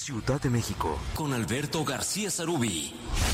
Ciudad de México, con Alberto García Sarubí.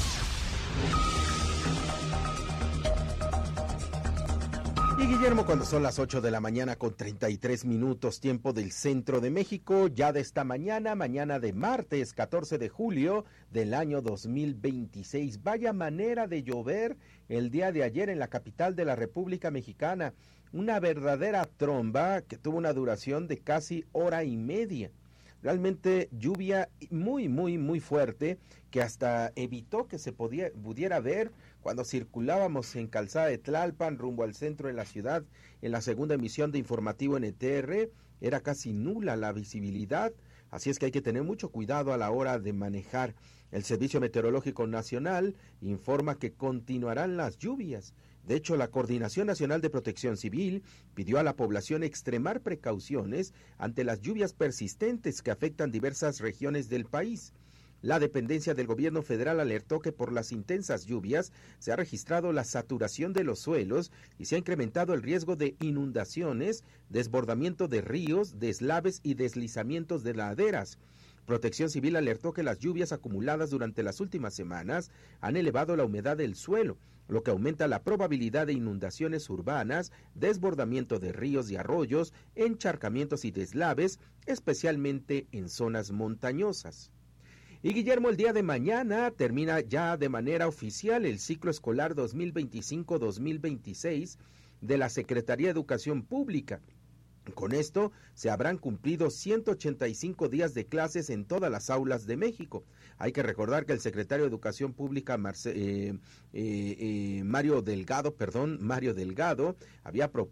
Y Guillermo, cuando son las 8 de la mañana con 33 minutos, tiempo del centro de México, ya de esta mañana de martes 14 de julio del año 2026. Vaya manera de llover el día de ayer en la capital de la República Mexicana. Una verdadera tromba que tuvo una duración de casi hora y media. Realmente lluvia muy fuerte que hasta evitó que se pudiera ver cuando circulábamos en Calzada de Tlalpan rumbo al centro de la ciudad. En la segunda emisión de Informativo NTR era casi nula la visibilidad, así es que hay que tener mucho cuidado a la hora de manejar. El Servicio Meteorológico Nacional informa que continuarán las lluvias. De hecho, la Coordinación Nacional de Protección Civil pidió a la población extremar precauciones ante las lluvias persistentes que afectan diversas regiones del país. La dependencia del gobierno federal alertó que por las intensas lluvias se ha registrado la saturación de los suelos y se ha incrementado el riesgo de inundaciones, desbordamiento de ríos, deslaves y deslizamientos de laderas. Protección Civil alertó que las lluvias acumuladas durante las últimas semanas han elevado la humedad del suelo, lo que aumenta la probabilidad de inundaciones urbanas, desbordamiento de ríos y arroyos, encharcamientos y deslaves, especialmente en zonas montañosas. Y Guillermo, el día de mañana termina ya de manera oficial el ciclo escolar 2025-2026 de la Secretaría de Educación Pública. Con esto se habrán cumplido 185 días de clases en todas las aulas de México. Hay que recordar que el secretario de Educación Pública, Mario Delgado, había propuesto